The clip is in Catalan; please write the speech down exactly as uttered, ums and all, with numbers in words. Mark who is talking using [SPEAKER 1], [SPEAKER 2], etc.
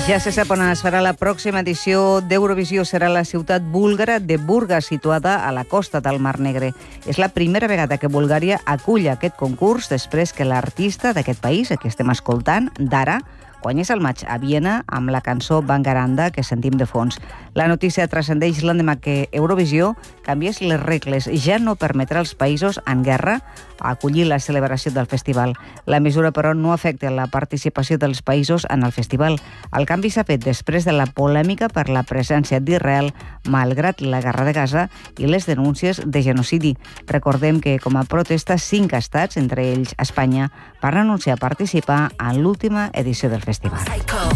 [SPEAKER 1] Ja se sap on es farà la pròxima edició d'Eurovisió. Serà la ciutat búlgara de Burgas, situada a la costa del Mar Negre. És la primera vegada que Bulgària acull aquest concurs després que l'artista d'aquest país, que estem escoltant, Dara, guanyés el maig a Viena amb la cançó Bangaranda que sentim de fons. La notícia transcendeix l'endemà que Eurovisió canviés les regles. Ja no permetrà als països en guerra acollir la celebració del festival. La mesura, però, no afecta la participació dels països en el festival. El canvi s'ha fet després de la polèmica per la presència d'Israel, malgrat la guerra de Gaza i les denúncies de genocidi. Recordem que, com a protesta, cinc estats, entre ells Espanya, van anunciar participar en l'última edició del festival.